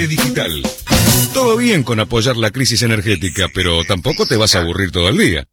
Digital. Todo bien con apoyar la crisis energética, pero tampoco te vas a aburrir todo el día.